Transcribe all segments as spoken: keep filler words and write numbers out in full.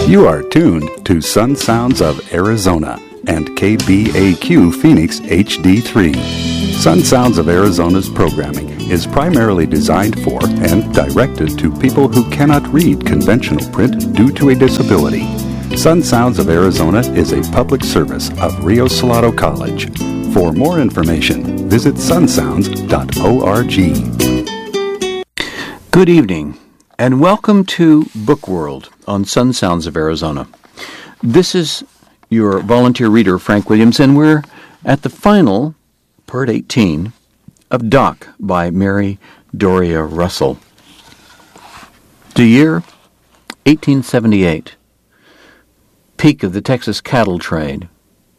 You are tuned to Sun Sounds of Arizona and K B A Q Phoenix H D three. Sun Sounds of Arizona's programming is primarily designed for and directed to people who cannot read conventional print due to a disability. Sun Sounds of Arizona is a public service of Rio Salado College. For more information, visit sun sounds dot org. Good evening, and welcome to Book World on Sun Sounds of Arizona. This is your volunteer reader, Frank Williams, and we're at the final, part eighteen, of Doc by Mary Doria Russell. The year, eighteen seventy-eight. Peak of the Texas cattle trade.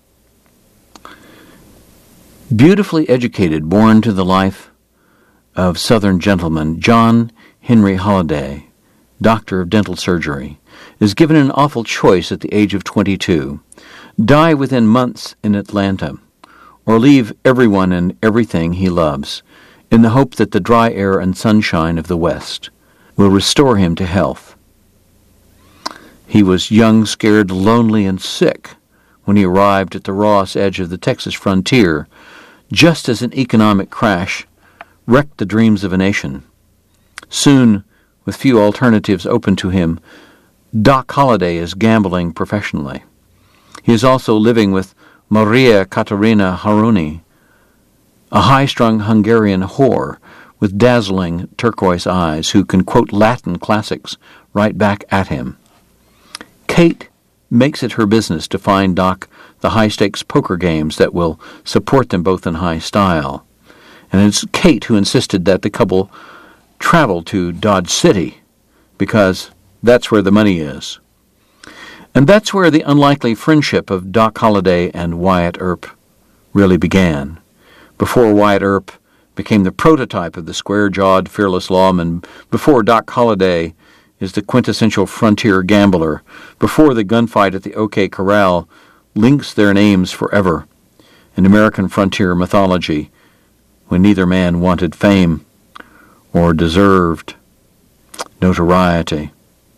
Beautifully educated, born to the life of Southern gentleman, John Henry Holliday, doctor of dental surgery, is given an awful choice at the age of twenty-two. Die within months in Atlanta, or leave everyone and everything he loves, in the hope that the dry air and sunshine of the West will restore him to health. He was young, scared, lonely, and sick when he arrived at the Ross edge of the Texas frontier, just as an economic crash wrecked the dreams of a nation. Soon, with few alternatives open to him, Doc Holliday is gambling professionally. He is also living with Maria Katerina Haruni, a high-strung Hungarian whore with dazzling turquoise eyes who can quote Latin classics right back at him. Kate makes it her business to find Doc the high-stakes poker games that will support them both in high style. And it's Kate who insisted that the couple travel to Dodge City, because that's where the money is. And that's where the unlikely friendship of Doc Holliday and Wyatt Earp really began. Before Wyatt Earp became the prototype of the square-jawed, fearless lawman, before Doc Holliday is the quintessential frontier gambler, before the gunfight at the OK Corral links their names forever in American frontier mythology, when neither man wanted fame or deserved notoriety.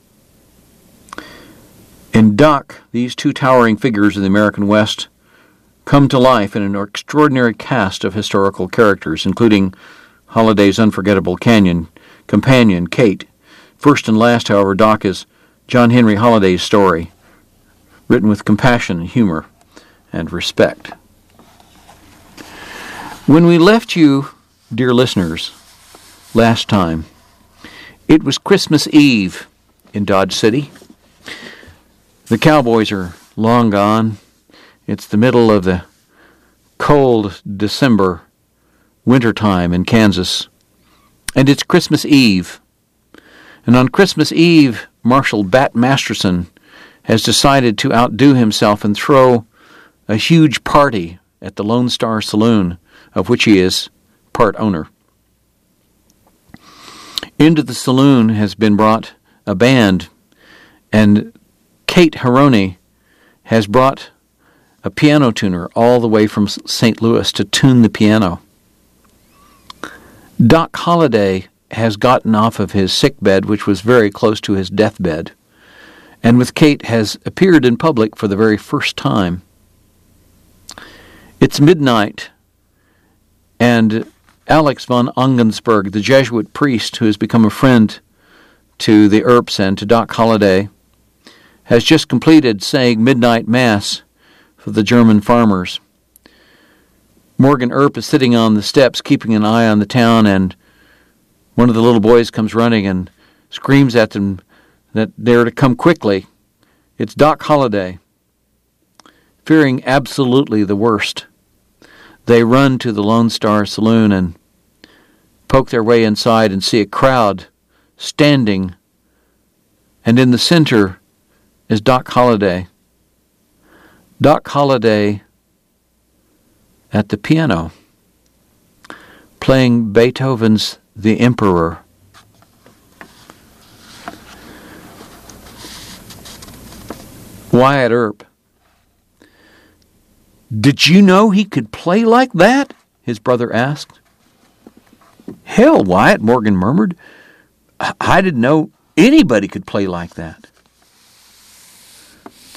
In Doc, these two towering figures of the American West come to life in an extraordinary cast of historical characters, including Holliday's unforgettable canyon companion, Kate. First and last, however, Doc is John Henry Holliday's story, written with compassion, humor, and respect. When we left you, dear listeners, last time, it was Christmas Eve in Dodge City. The cowboys are long gone. It's the middle of the cold December wintertime in Kansas, and it's Christmas Eve. And on Christmas Eve, Marshal Bat Masterson has decided to outdo himself and throw a huge party at the Lone Star Saloon, of which he is part owner. Into the saloon has been brought a band, and Kate Haroni has brought a piano tuner all the way from Saint Louis to tune the piano. Doc Holliday has gotten off of his sickbed, which was very close to his deathbed, and with Kate has appeared in public for the very first time. It's midnight, and Alex von Ongensberg, the Jesuit priest who has become a friend to the Earps and to Doc Holliday, has just completed saying midnight mass for the German farmers. Morgan Earp is sitting on the steps keeping an eye on the town, and one of the little boys comes running and screams at them that they're to come quickly. It's Doc Holliday. Fearing absolutely the worst, they run to the Lone Star Saloon and poke their way inside and see a crowd standing, and in the center is Doc Holliday. Doc Holliday at the piano, playing Beethoven's The Emperor. Wyatt Earp. "Did you know he could play like that?" his brother asked. "Hell, Wyatt," Morgan murmured. I didn't know anybody could play like that."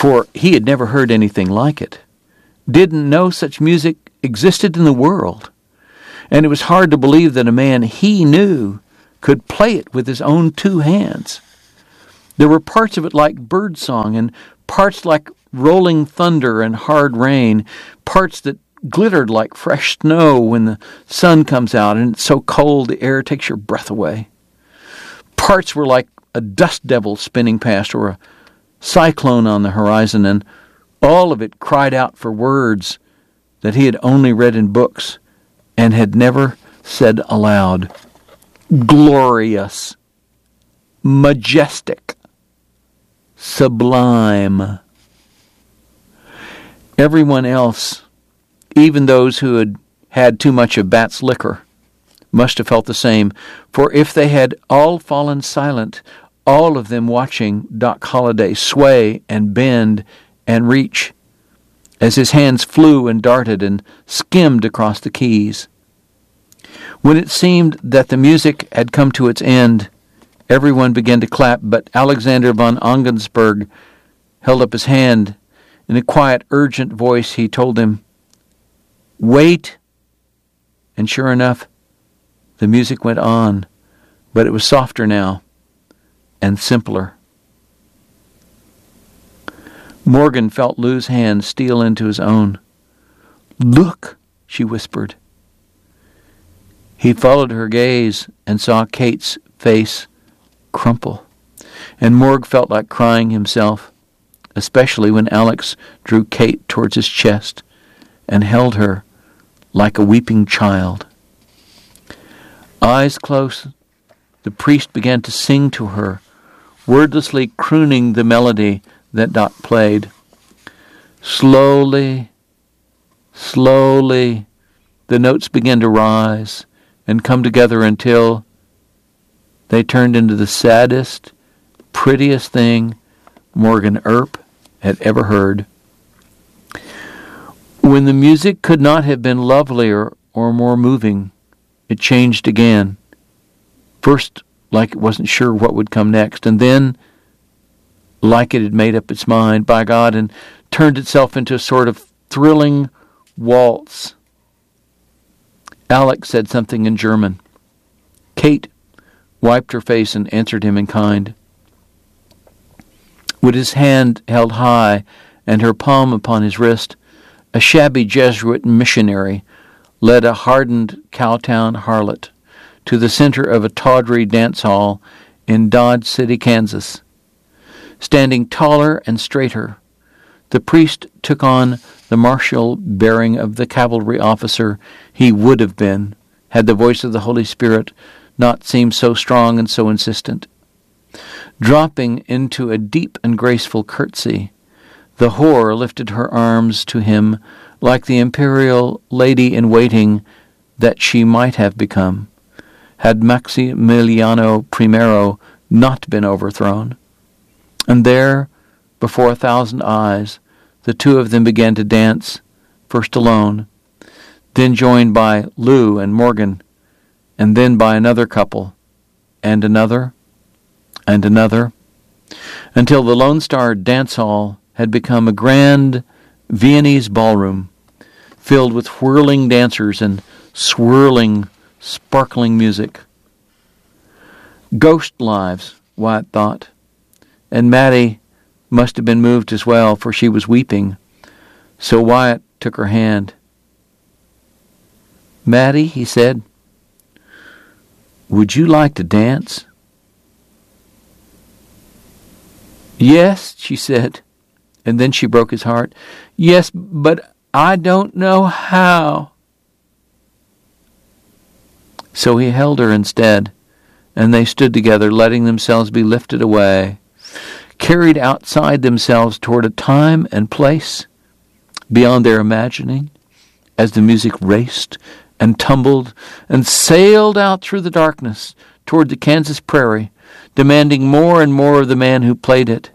for he had never heard anything like it, didn't know such music existed in the world, and it was hard to believe that a man he knew could play it with his own two hands. There were parts of it like birdsong, and parts like rolling thunder and hard rain, parts that glittered like fresh snow when the sun comes out and it's so cold the air takes your breath away. Parts were like a dust devil spinning past or a cyclone on the horizon, and all of it cried out for words that he had only read in books and had never said aloud. Glorious, majestic, sublime. Everyone else, even those who had had too much of Bat's liquor, must have felt the same, for if they had all fallen silent, all of them watching Doc Holliday sway and bend and reach as his hands flew and darted and skimmed across the keys. When it seemed that the music had come to its end, everyone began to clap, but Alexander von Ogdensburg held up his hand. In a quiet, urgent voice, he told them, "Wait." And sure enough, the music went on, but it was softer now and simpler. Morgan felt Lou's hand steal into his own. "Look," she whispered. He followed her gaze and saw Kate's face crumple, and Morg felt like crying himself, especially when Alex drew Kate towards his chest and held her like a weeping child. Eyes closed, the priest began to sing to her, wordlessly crooning the melody that Doc played. Slowly, slowly, the notes began to rise and come together until they turned into the saddest, prettiest thing Morgan Earp had ever heard. When the music could not have been lovelier or more moving, it changed again. First, like it wasn't sure what would come next, and then like it had made up its mind, by God, and turned itself into a sort of thrilling waltz. Alex said something in German. Kate wiped her face and answered him in kind. With his hand held high and her palm upon his wrist, a shabby Jesuit missionary led a hardened Cowtown harlot to the center of a tawdry dance hall in Dodge City, Kansas. Standing taller and straighter, the priest took on the martial bearing of the cavalry officer he would have been had the voice of the Holy Spirit not seemed so strong and so insistent. Dropping into a deep and graceful curtsy, the whore lifted her arms to him like the imperial lady-in-waiting that she might have become, had Maximiliano Primero not been overthrown. And there, before a thousand eyes, the two of them began to dance, first alone, then joined by Lou and Morgan, and then by another couple, and another, and another, until the Lone Star Dance Hall had become a grand Viennese ballroom, filled with whirling dancers and swirling, sparkling music. Ghost lives, Wyatt thought, and Maddie must have been moved as well, for she was weeping. So Wyatt took her hand. "Maddie," he said, "would you like to dance?" "Yes," she said, and then she broke his heart. "Yes, but I don't know how." So he held her instead, and they stood together, letting themselves be lifted away, carried outside themselves toward a time and place beyond their imagining, as the music raced and tumbled and sailed out through the darkness toward the Kansas prairie, demanding more and more of the man who played it.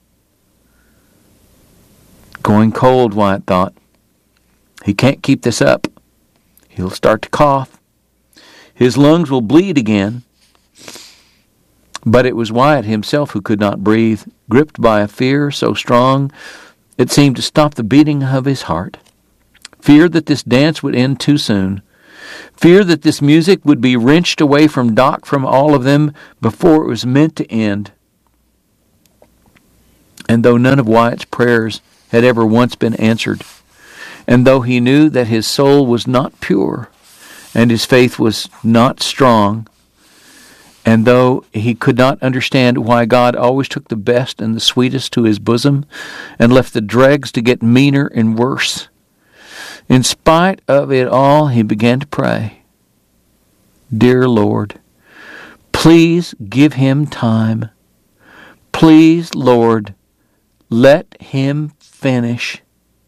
Going cold, Wyatt thought. He can't keep this up. He'll start to cough. His lungs will bleed again. But it was Wyatt himself who could not breathe, gripped by a fear so strong it seemed to stop the beating of his heart. Fear that this dance would end too soon. Fear that this music would be wrenched away from Doc, from all of them, before it was meant to end. And though none of Wyatt's prayers had ever once been answered, and though he knew that his soul was not pure, and his faith was not strong, and though he could not understand why God always took the best and the sweetest to his bosom, and left the dregs to get meaner and worse, in spite of it all, he began to pray, "Dear Lord, please give him time. Please, Lord, let him finish."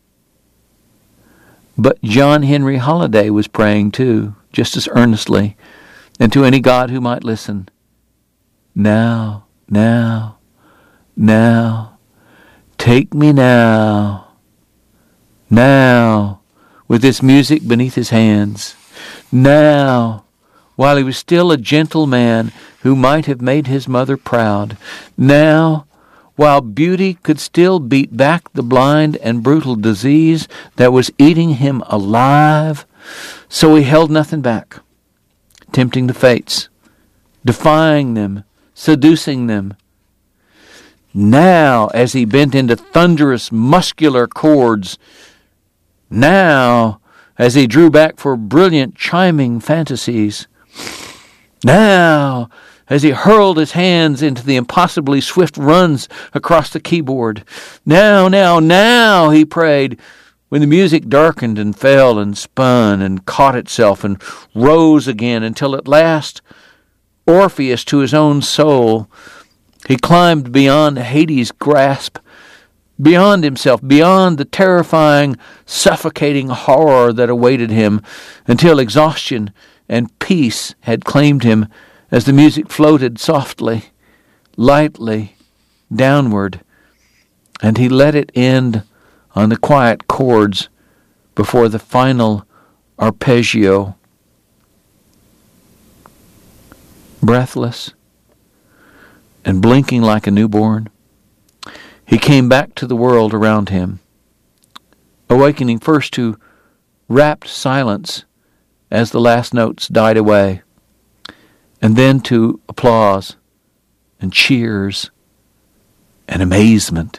But John Henry Holiday was praying too, just as earnestly, and to any God who might listen. "Now, now, now, take me now, now," with this music beneath his hands. Now, while he was still a gentle man who might have made his mother proud. Now, while beauty could still beat back the blind and brutal disease that was eating him alive. So he held nothing back, tempting the fates, defying them, seducing them. Now, as he bent into thunderous muscular chords, now, as he drew back for brilliant chiming fantasies, now, as he hurled his hands into the impossibly swift runs across the keyboard, now, now, now, he prayed, when the music darkened and fell and spun and caught itself and rose again until at last, Orpheus to his own soul, he climbed beyond Hades' grasp, beyond himself, beyond the terrifying, suffocating horror that awaited him, until exhaustion and peace had claimed him as the music floated softly, lightly, downward, and he let it end on the quiet chords before the final arpeggio. Breathless and blinking like a newborn, he came back to the world around him, awakening first to rapt silence as the last notes died away, and then to applause and cheers and amazement.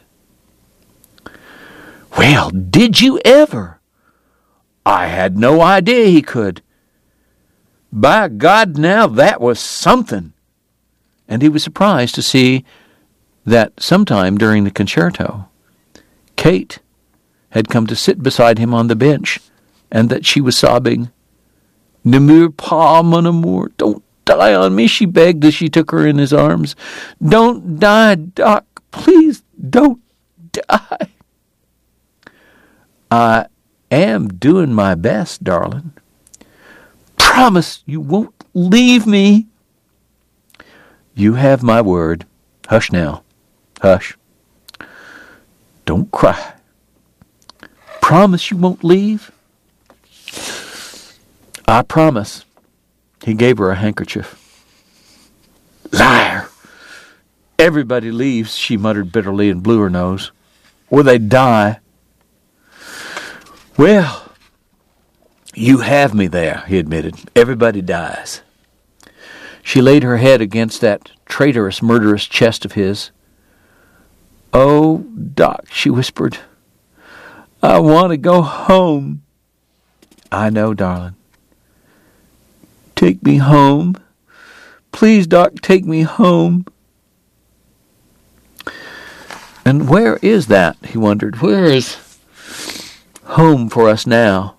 "Well, did you ever? I had no idea he could. By God, now that was something." And he was surprised to see that sometime during the concerto, Kate had come to sit beside him on the bench, and that she was sobbing, "Ne meurs pas, mon amour, don't die on me," she begged as she took her in his arms. "Don't die, Doc, please don't die." "I am doing my best, darling." "Promise you won't leave me." "You have my word. Hush now. Hush. Don't cry. Promise you won't leave." "I promise." He gave her a handkerchief. "Liar! Everybody leaves," she muttered bitterly and blew her nose. "Or they die." "Well, you have me there," he admitted. "Everybody dies." She laid her head against that traitorous, murderous chest of his. "Oh, Doc," she whispered, "I want to go home." "I know, darling." "Take me home. Please, Doc, take me home." And where is that, he wondered. Where is home for us now?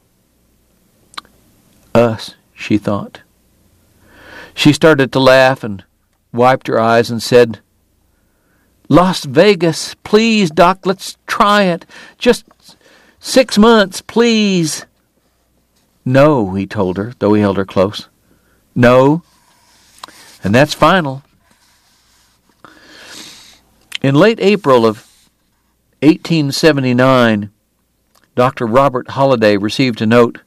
Us, she thought. She started to laugh and wiped her eyes and said, "Las Vegas, please, Doc, let's try it. Just six months, please." "No," he told her, though he held her close. "No. And that's final." In late April of eighteen seventy-nine, Doctor Robert Holiday received a note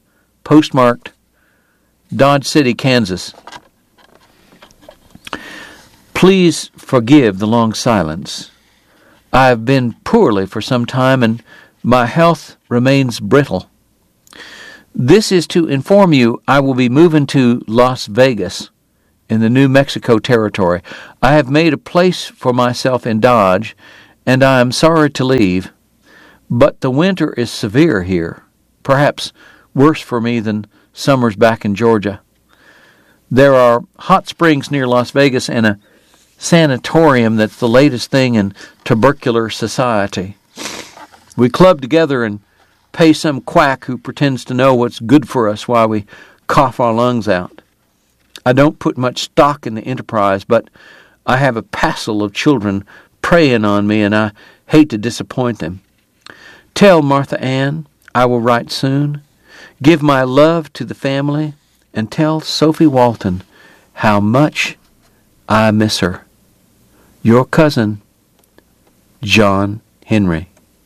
postmarked Dodge City, Kansas. Please forgive the long silence. I have been poorly for some time, and my health remains brittle. This is to inform you I will be moving to Las Vegas in the New Mexico territory. I have made a place for myself in Dodge, and I am sorry to leave. But the winter is severe here, perhaps worse for me than summers back in Georgia. There are hot springs near Las Vegas and a sanatorium that's the latest thing in tubercular society. We club together and pay some quack who pretends to know what's good for us while we cough our lungs out. I don't put much stock in the enterprise, but I have a passel of children preying on me, and I hate to disappoint them. Tell Martha Ann I will write soon. Give my love to the family, and tell Sophie Walton how much I miss her. Your cousin, John Henry.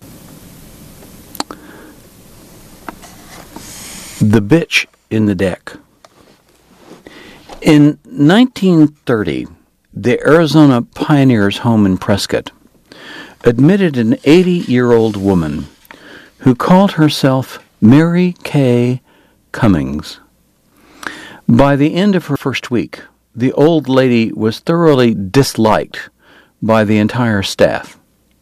The Bitch in the Deck. In nineteen thirty, the Arizona Pioneers Home in Prescott admitted an eighty-year-old woman who called herself Mary Kay Cummings. By the end of her first week, the old lady was thoroughly disliked by the entire staff.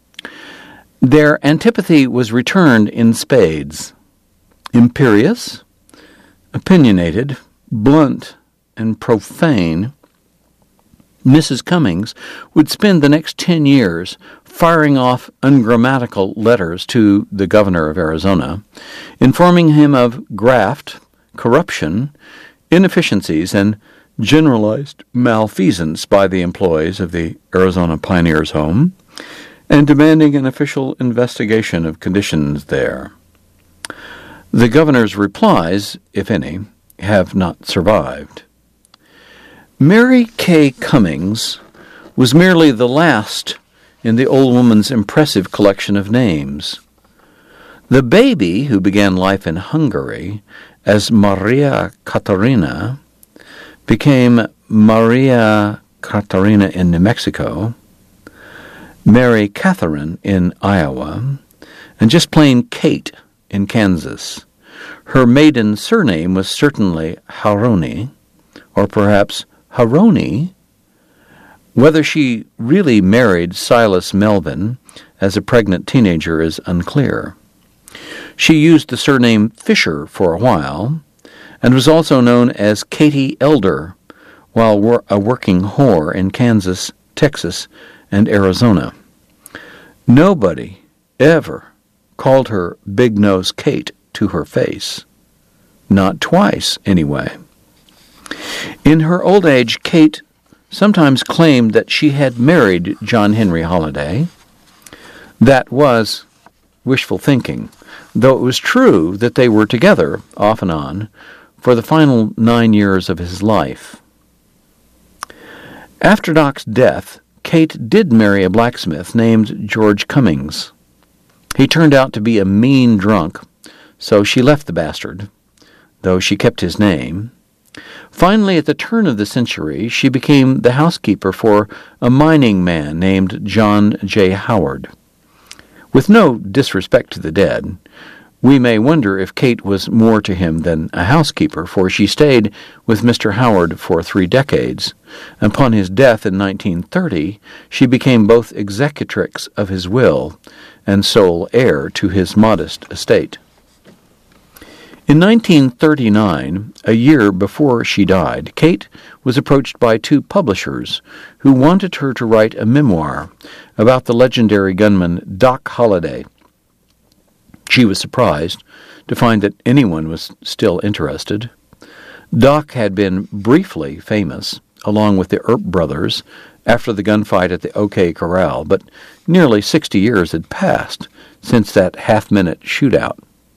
Their antipathy was returned in spades. Imperious, opinionated, blunt, and profane, Missus Cummings would spend the next ten years firing off ungrammatical letters to the governor of Arizona, informing him of graft, corruption, inefficiencies, and generalized malfeasance by the employees of the Arizona Pioneers Home, and demanding an official investigation of conditions there. The governor's replies, if any, have not survived. Mary Kay Cummings was merely the last in the old woman's impressive collection of names. The baby, who began life in Hungary as Maria Catarina, became Maria Catarina in New Mexico, Mary Catherine in Iowa, and just plain Kate in Kansas. Her maiden surname was certainly Haroni, or perhaps Haroni. Whether she really married Silas Melvin as a pregnant teenager is unclear. She used the surname Fisher for a while, and was also known as Katie Elder, while wor- a working whore in Kansas, Texas, and Arizona. Nobody ever called her Big Nose Kate to her face. Not twice, anyway. In her old age, Kate sometimes claimed that she had married John Henry Holiday. That was wishful thinking, though it was true that they were together, off and on, for the final nine years of his life. After Doc's death, Kate did marry a blacksmith named George Cummings. He turned out to be a mean drunk, so she left the bastard, though she kept his name. Finally, at the turn of the century, she became the housekeeper for a mining man named John J. Howard. With no disrespect to the dead, we may wonder if Kate was more to him than a housekeeper, for she stayed with Mister Howard for three decades. Upon his death in nineteen thirty, she became both executrix of his will and sole heir to his modest estate. In nineteen thirty-nine, a year before she died, Kate was approached by two publishers who wanted her to write a memoir about the legendary gunman Doc Holliday. She was surprised to find that anyone was still interested. Doc had been briefly famous, along with the Earp brothers, after the gunfight at the OK Corral, but nearly sixty years had passed since that half-minute shootout.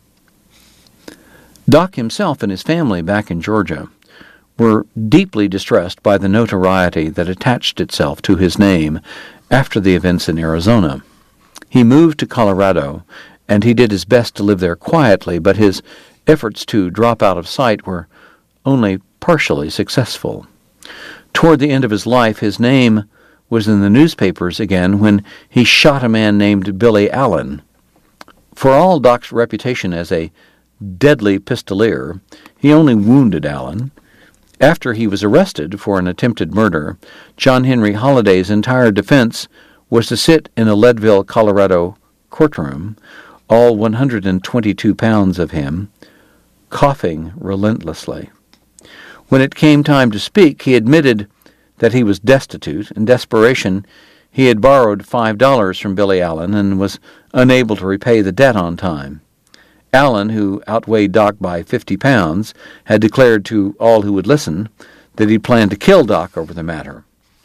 Doc himself and his family back in Georgia were deeply distressed by the notoriety that attached itself to his name after the events in Arizona. He moved to Colorado, and he did his best to live there quietly, but his efforts to drop out of sight were only partially successful. Toward the end of his life, his name was in the newspapers again when he shot a man named Billy Allen. For all Doc's reputation as a deadly pistolier, he only wounded Allen. After he was arrested for an attempted murder, John Henry Holliday's entire defense was to sit in a Leadville, Colorado courtroom, all one hundred twenty-two pounds of him, coughing relentlessly. When it came time to speak, he admitted that he was destitute. In desperation, he had borrowed five dollars from Billy Allen and was unable to repay the debt on time. Allen, who outweighed Doc by fifty pounds, had declared to all who would listen that he planned to kill Doc over the matter.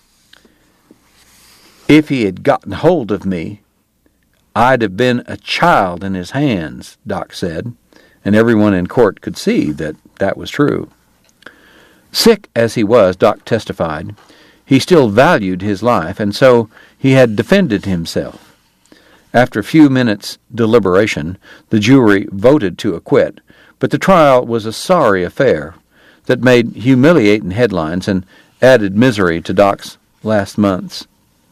"If he had gotten hold of me, I'd have been a child in his hands," Doc said, and everyone in court could see that that was true. Sick as he was, Doc testified, he still valued his life, and so he had defended himself. After a few minutes' deliberation, the jury voted to acquit, but the trial was a sorry affair that made humiliating headlines and added misery to Doc's last months.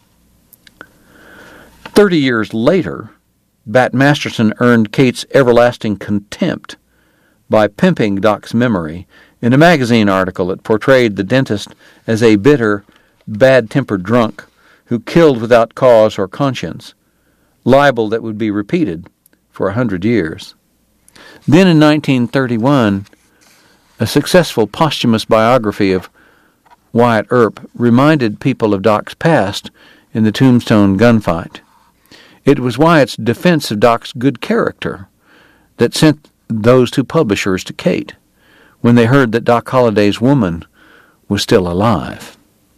Thirty years later, Bat Masterson earned Kate's everlasting contempt by pimping Doc's memory in a magazine article that portrayed the dentist as a bitter, bad-tempered drunk who killed without cause or conscience, libel that would be repeated for a hundred years. Then in nineteen thirty-one, a successful posthumous biography of Wyatt Earp reminded people of Doc's past in the Tombstone gunfight. It was Wyatt's defense of Doc's good character that sent those two publishers to Kate when they heard that Doc Holliday's woman was still alive.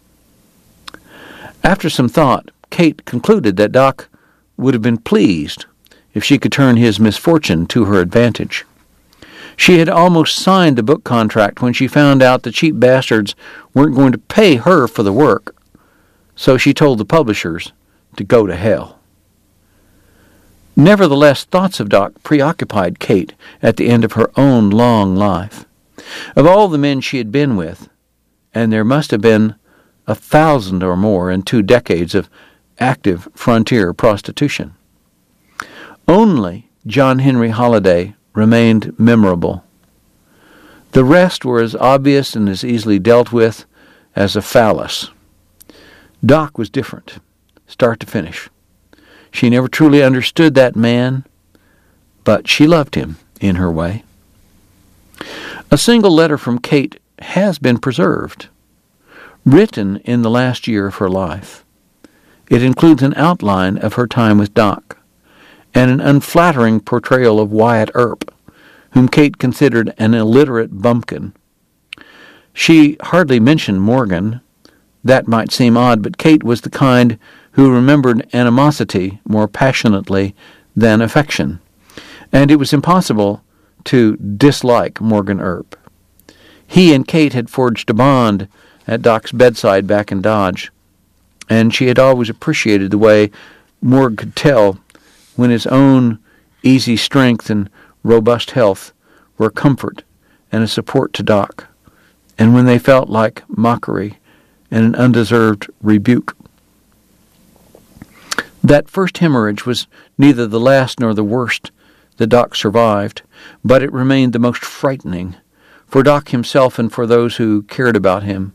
After some thought, Kate concluded that Doc would have been pleased if she could turn his misfortune to her advantage. She had almost signed the book contract when she found out the cheap bastards weren't going to pay her for the work, so she told the publishers to go to hell. Nevertheless, thoughts of Doc preoccupied Kate at the end of her own long life. Of all the men she had been with, and there must have been a thousand or more in two decades of active frontier prostitution, only John Henry Holliday remained memorable. The rest were as obvious and as easily dealt with as a phallus. Doc was different, start to finish. She never truly understood that man, but she loved him in her way. A single letter from Kate has been preserved, written in the last year of her life. It includes an outline of her time with Doc and an unflattering portrayal of Wyatt Earp, whom Kate considered an illiterate bumpkin. She hardly mentioned Morgan. That might seem odd, but Kate was the kind who remembered animosity more passionately than affection, and it was impossible to dislike Morgan Earp. He and Kate had forged a bond at Doc's bedside back in Dodge, and she had always appreciated the way Morg could tell when his own easy strength and robust health were a comfort and a support to Doc, and when they felt like mockery and an undeserved rebuke. That first hemorrhage was neither the last nor the worst that Doc survived, but it remained the most frightening for Doc himself and for those who cared about him.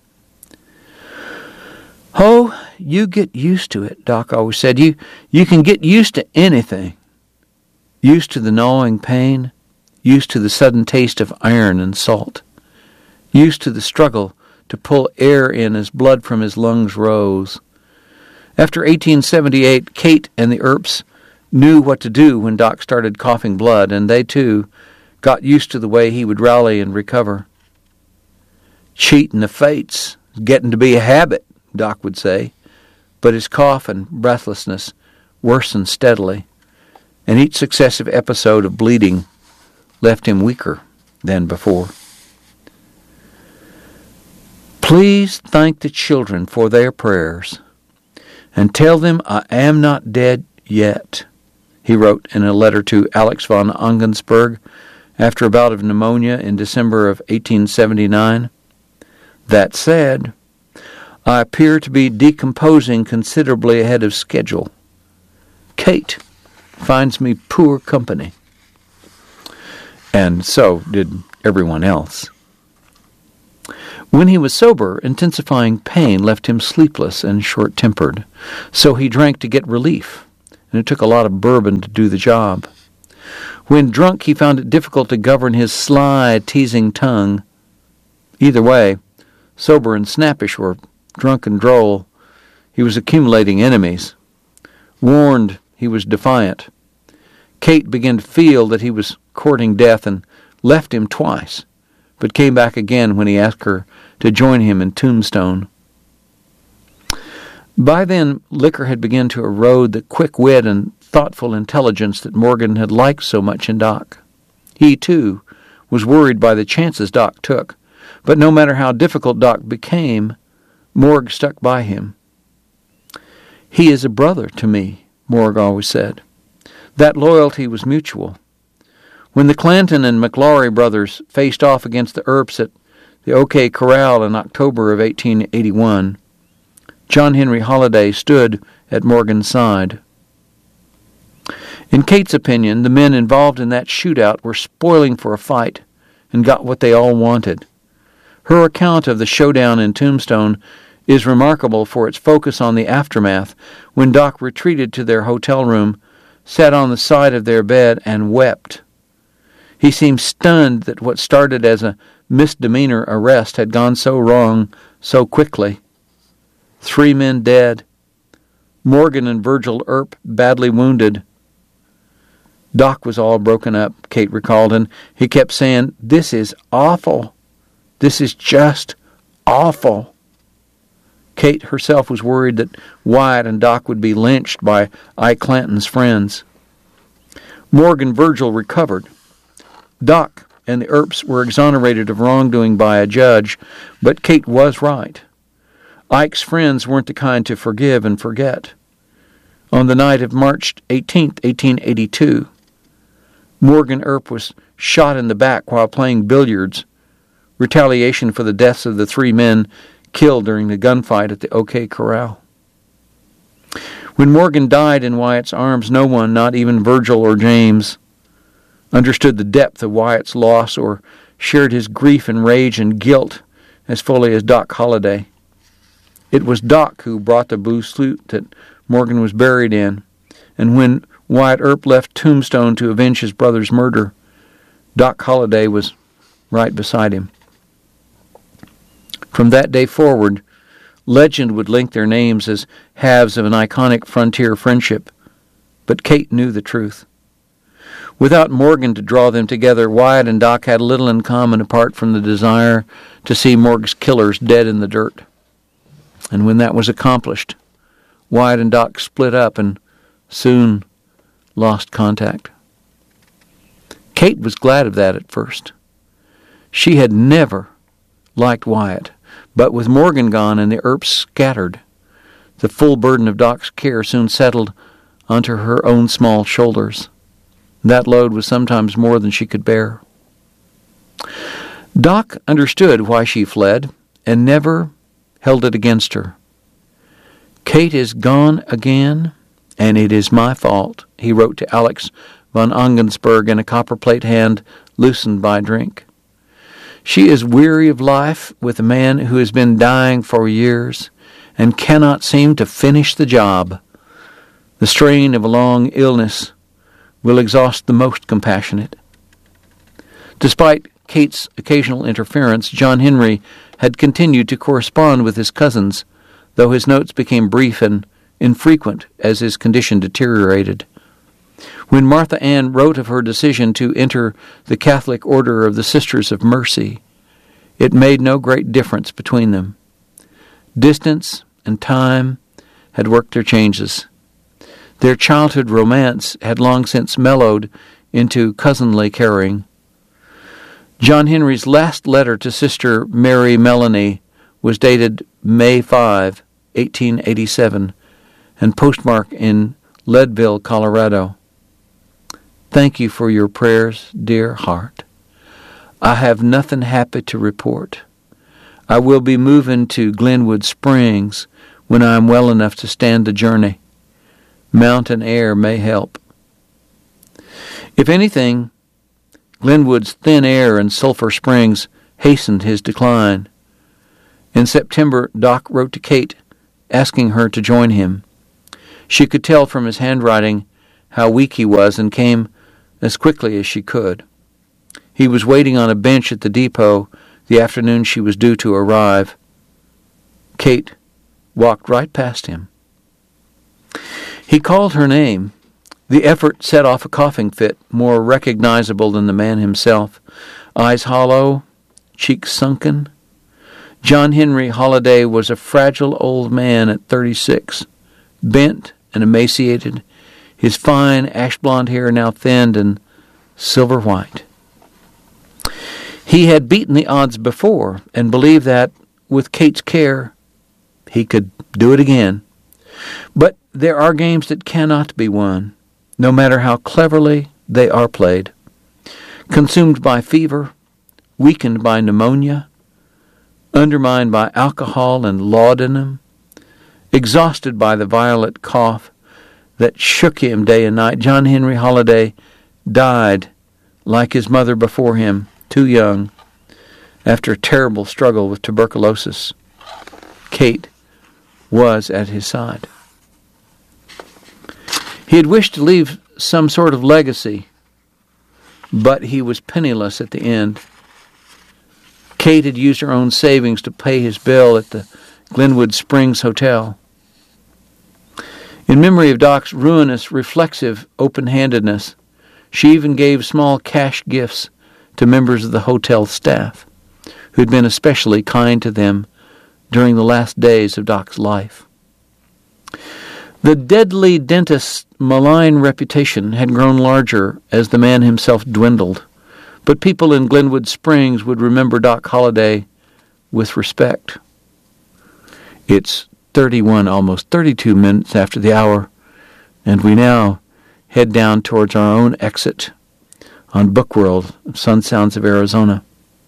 "Oh, you get used to it," Doc always said. You, you can get used to anything. Used to the gnawing pain, used to the sudden taste of iron and salt, used to the struggle to pull air in as blood from his lungs rose. After eighteen seventy-eight, Kate and the Earps knew what to do when Doc started coughing blood, and they, too, got used to the way he would rally and recover. "Cheating the fates is getting to be a habit," Doc would say, but his cough and breathlessness worsened steadily, and each successive episode of bleeding left him weaker than before. "Please thank the children for their prayers, and tell them I am not dead yet," he wrote in a letter to Alex von Ongensberg after a bout of pneumonia in December of eighteen seventy-nine. "That said, I appear to be decomposing considerably ahead of schedule. Kate finds me poor company. And so did everyone else. When he was sober, intensifying pain left him sleepless and short-tempered, so he drank to get relief, and it took a lot of bourbon to do the job. When drunk, he found it difficult to govern his sly, teasing tongue. Either way, sober and snappish or drunk and droll, he was accumulating enemies. Warned, he was defiant. Kate began to feel that he was courting death and left him twice, but came back again when he asked her to join him in Tombstone. By then, liquor had begun to erode the quick wit and thoughtful intelligence that Morgan had liked so much in Doc. He, too, was worried by the chances Doc took, but no matter how difficult Doc became, Morg stuck by him. "He is a brother to me," Morg always said. That loyalty was mutual. When the Clanton and McLaury brothers faced off against the Earps at the OK Corral in October of eighteen eighty-one, John Henry Holliday stood at Morgan's side. In Kate's opinion, the men involved in that shootout were spoiling for a fight and got what they all wanted. Her account of the showdown in Tombstone is remarkable for its focus on the aftermath, when Doc retreated to their hotel room, sat on the side of their bed, and wept. He seemed stunned that what started as a misdemeanor arrest had gone so wrong so quickly. Three men dead. Morgan and Virgil Earp badly wounded. Doc was all broken up, Kate recalled, and he kept saying, "This is awful. This is just awful." Kate herself was worried that Wyatt and Doc would be lynched by Ike Clanton's friends. Morgan Virgil recovered. Doc and the Earps were exonerated of wrongdoing by a judge, but Kate was right. Ike's friends weren't the kind to forgive and forget. On the night of March eighteenth, eighteen eighty-two, Morgan Earp was shot in the back while playing billiards, retaliation for the deaths of the three men killed during the gunfight at the OK Corral. When Morgan died in Wyatt's arms, no one, not even Virgil or James, understood the depth of Wyatt's loss or shared his grief and rage and guilt as fully as Doc Holliday. It was Doc who brought the blue suit that Morgan was buried in, and when Wyatt Earp left Tombstone to avenge his brother's murder, Doc Holliday was right beside him. From that day forward, legend would link their names as halves of an iconic frontier friendship, but Kate knew the truth. Without Morgan to draw them together, Wyatt and Doc had little in common apart from the desire to see Morg's killers dead in the dirt. And when that was accomplished, Wyatt and Doc split up and soon lost contact. Kate was glad of that at first. She had never liked Wyatt, but with Morgan gone and the Earps scattered, the full burden of Doc's care soon settled onto her own small shoulders. That load was sometimes more than she could bear. Doc understood why she fled and never held it against her. "Kate is gone again, and it is my fault," he wrote to Alex von Ongensberg in a copperplate hand loosened by drink. "She is weary of life with a man who has been dying for years and cannot seem to finish the job. The strain of a long illness will exhaust the most compassionate." Despite Kate's occasional interference, John Henry had continued to correspond with his cousins, though his notes became brief and infrequent as his condition deteriorated. When Martha Ann wrote of her decision to enter the Catholic Order of the Sisters of Mercy, it made no great difference between them. Distance and time had worked their changes. Their childhood romance had long since mellowed into cousinly caring. John Henry's last letter to Sister Mary Melanie was dated May fifth, eighteen eighty-seven, and postmarked in Leadville, Colorado. "Thank you for your prayers, dear heart. I have nothing happy to report. I will be moving to Glenwood Springs when I am well enough to stand the journey. Mountain air may help. If anything, Glenwood's thin air and Sulphur Springs hastened his decline. In September, Doc wrote to Kate, asking her to join him. She could tell from his handwriting how weak he was and came as quickly as she could. He was waiting on a bench at the depot the afternoon she was due to arrive. Kate walked right past him. He called her name. The effort set off a coughing fit, more recognizable than the man himself. Eyes hollow, cheeks sunken. John Henry Holliday was a fragile old man at thirty-six, bent and emaciated, his fine ash-blonde hair now thinned and silver-white. He had beaten the odds before and believed that, with Kate's care, he could do it again. But there are games that cannot be won, no matter how cleverly they are played. Consumed by fever, weakened by pneumonia, undermined by alcohol and laudanum, exhausted by the violent cough that shook him day and night, John Henry Holliday died, like his mother before him, too young, after a terrible struggle with tuberculosis. Kate was at his side. He had wished to leave some sort of legacy, but he was penniless at the end. Kate had used her own savings to pay his bill at the Glenwood Springs Hotel. In memory of Doc's ruinous, reflexive open-handedness, she even gave small cash gifts to members of the hotel staff, who had been especially kind to them during the last days of Doc's life. The deadly dentist's malign reputation had grown larger as the man himself dwindled, but people in Glenwood Springs would remember Doc Holliday with respect. It's thirty-one, almost thirty-two minutes after the hour, and we now head down towards our own exit on Bookworld, Sun Sounds of Arizona.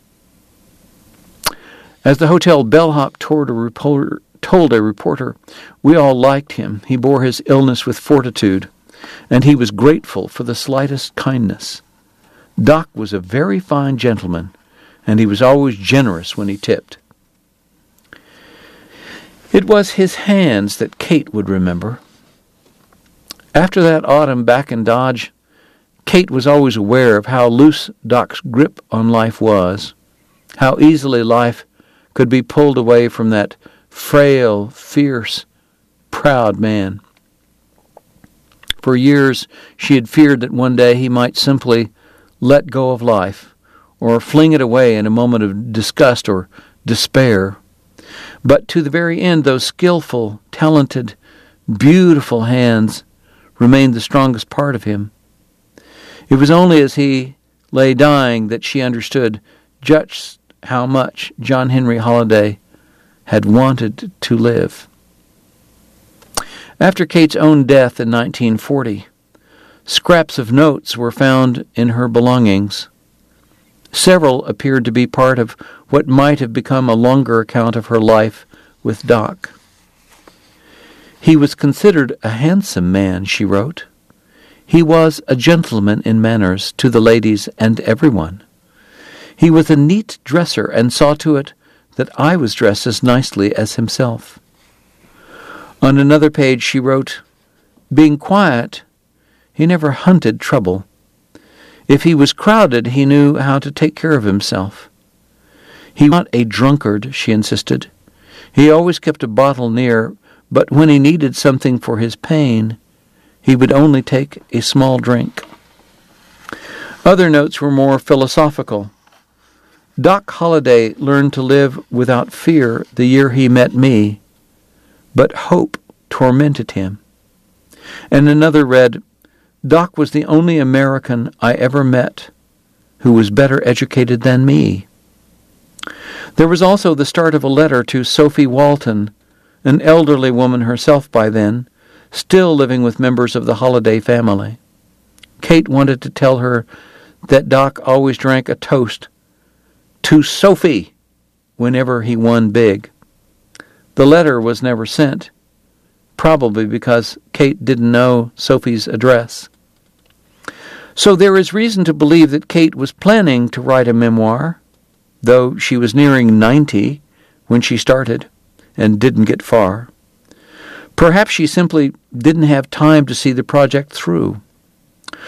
As the hotel bellhop toward a reporter, told a reporter, we all liked him. He bore his illness with fortitude, and he was grateful for the slightest kindness. Doc was a very fine gentleman, and he was always generous when he tipped. It was his hands that Kate would remember. After that autumn back in Dodge, Kate was always aware of how loose Doc's grip on life was, how easily life could be pulled away from that frail, fierce, proud man. For years she had feared that one day he might simply let go of life, or fling it away in a moment of disgust or despair. But to the very end, those skillful, talented, beautiful hands remained the strongest part of him. It was only as he lay dying that she understood just how much John Henry Holliday had wanted to live. After Kate's own death in nineteen forty, scraps of notes were found in her belongings. Several appeared to be part of what might have become a longer account of her life with Doc. He was considered a handsome man, she wrote. He was a gentleman in manners to the ladies and everyone. He was a neat dresser and saw to it that I was dressed as nicely as himself. On another page she wrote, being quiet, he never hunted trouble. If he was crowded, he knew how to take care of himself. He was not a drunkard, she insisted. He always kept a bottle near, but when he needed something for his pain, he would only take a small drink. Other notes were more philosophical. Doc Holliday learned to live without fear the year he met me, but hope tormented him. And another read, Doc was the only American I ever met who was better educated than me. There was also the start of a letter to Sophie Walton, an elderly woman herself by then, still living with members of the Holliday family. Kate wanted to tell her that Doc always drank a toast to Sophie whenever he won big. The letter was never sent, probably because Kate didn't know Sophie's address. So there is reason to believe that Kate was planning to write a memoir, though she was nearing ninety when she started and didn't get far. Perhaps she simply didn't have time to see the project through.